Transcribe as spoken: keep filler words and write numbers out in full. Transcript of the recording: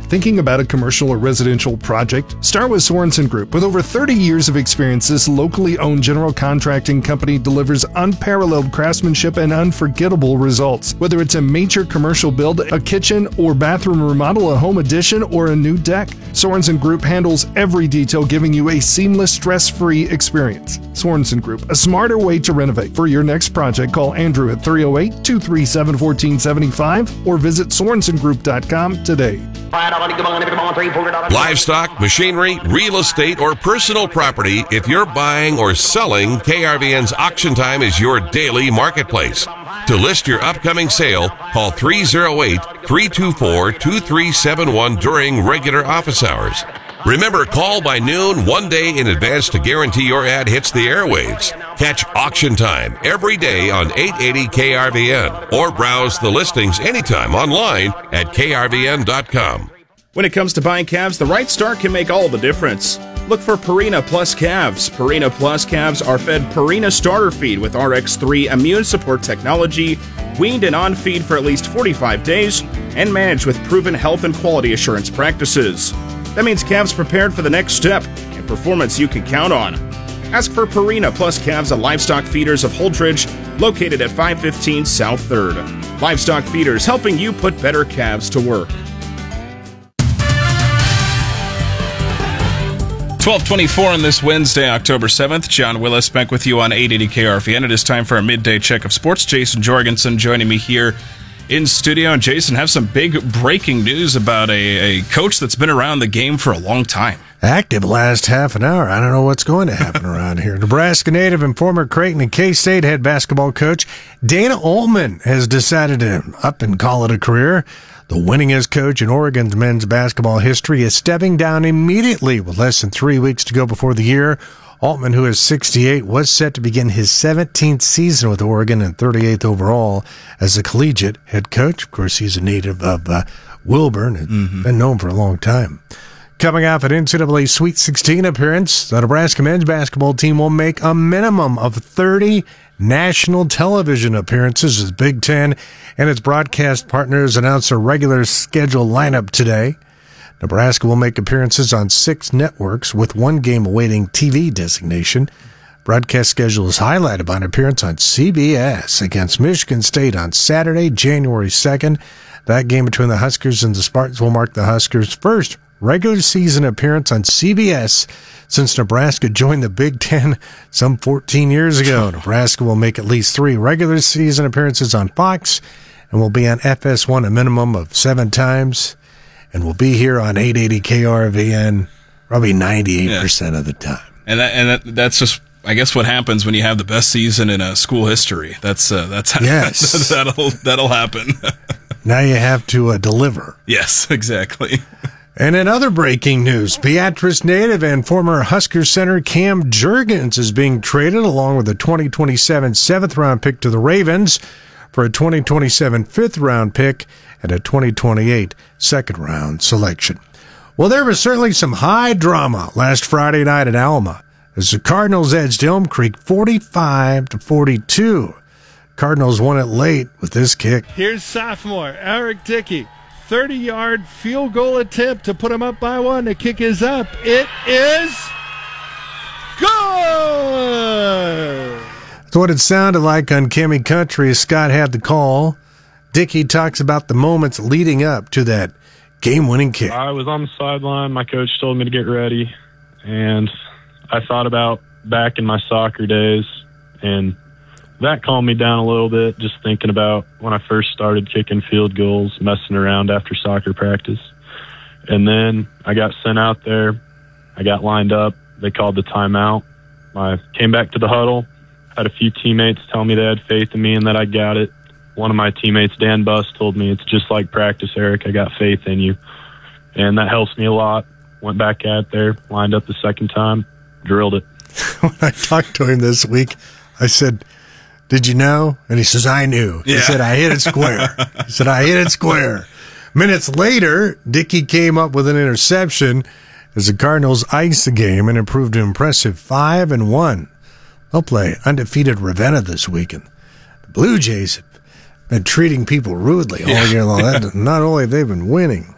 Thinking about a commercial or residential project? Start with Sorensen Group. With over thirty years of experience, this locally owned general contracting company delivers unparalleled craftsmanship and unforgettable results. Whether it's a major commercial build, a kitchen or bathroom remodel, a home addition, or a new deck, Sorensen Group handles every detail, giving you a seamless, stress-free experience. Sorensen Group, a smarter way to renovate. For your next project, call Andrew at three oh eight, two three seven, one four seven five or visit sorensen group dot com today. Livestock, machinery, real estate, or personal property, if you're buying or selling, K R V N's Auction Time is your daily marketplace. To list your upcoming sale, call three oh eight, three two four, two three seven one during regular office hours. Remember, call by noon one day in advance to guarantee your ad hits the airwaves. Catch Auction Time every day on eight eighty K R V N or browse the listings anytime online at K R V N dot com. When it comes to buying calves, the right start can make all the difference. Look for Purina Plus calves. Purina Plus calves are fed Purina starter feed with R X three immune support technology, weaned and on feed for at least forty-five days, and managed with proven health and quality assurance practices. That means calves prepared for the next step and performance you can count on. Ask for Purina Plus calves at Livestock Feeders of Holdridge, located at five fifteen South third. Livestock Feeders, helping you put better calves to work. twelve twenty-four on this Wednesday, October seventh. John Willis back with you on eight eighty K R V N. It is time for a midday check of sports. Jason Jorgensen joining me here in studio. And Jason, have some big breaking news about a, a coach that's been around the game for a long time. Active last half an hour. I don't know what's going to happen around here. Nebraska native and former Creighton and K-State head basketball coach Dana Altman has decided to up and call it a career. The winningest coach in Oregon's men's basketball history is stepping down immediately with less than three weeks to go before the year. Altman, who is sixty-eight, was set to begin his seventeenth season with Oregon and thirty-eighth overall as a collegiate head coach. Of course, he's a native of uh, Wilburn and mm-hmm. been known for a long time. Coming off an N C double A Sweet sixteen appearance, the Nebraska men's basketball team will make a minimum of thirty national television appearances as Big Ten and its broadcast partners announce a regular schedule lineup today. Nebraska will make appearances on six networks with one game awaiting T V designation. Broadcast schedule is highlighted by an appearance on C B S against Michigan State on Saturday, January second. That game between the Huskers and the Spartans will mark the Huskers' first regular season appearance on C B S since Nebraska joined the Big Ten some fourteen years ago. Nebraska will make at least three regular season appearances on Fox and will be on F S one a minimum of seven times, and will be here on eight eighty K R V N probably ninety-eight percent yeah. of the time. And that, and that, that's just, I guess, what happens when you have the best season in uh, school history. That's uh, that's how, yes. that'll that'll happen. Now you have to uh, deliver. Yes, exactly. And in other breaking news, Beatrice native and former Husker center Cam Jurgens is being traded along with a twenty twenty-seven seventh-round pick to the Ravens for a twenty twenty-seven fifth-round pick and a twenty twenty-eight second-round selection. Well, there was certainly some high drama last Friday night at Alma as the Cardinals edged Elm Creek forty-five to forty-two. Cardinals won it late with this kick. Here's sophomore Eric Dickey. thirty-yard field goal attempt to put him up by one. The kick is up. It is good! That's what it sounded like on Kimmy Country as Scott had the call. Dickey talks about the moments leading up to that game-winning kick. I was on the sideline. My coach told me to get ready, and I thought about back in my soccer days, and that calmed me down a little bit, just thinking about when I first started kicking field goals, messing around after soccer practice. And then I got sent out there. I got lined up. They called the timeout. I came back to the huddle, had a few teammates tell me they had faith in me and that I got it. One of my teammates, Dan Buss, told me, "It's just like practice, Eric. I got faith in you." And that helps me a lot. Went back out there, lined up the second time, drilled it. When I talked to him this week, I said, "Did you know?" And he says, "I knew." Yeah. He said, "I hit it square." He said, "I hit it square." Minutes later, Dickey came up with an interception as the Cardinals iced the game and improved to impressive five and one. They'll play undefeated Ravenna this weekend. The Blue Jays have been treating people rudely all yeah. year long. That, not only have they been winning,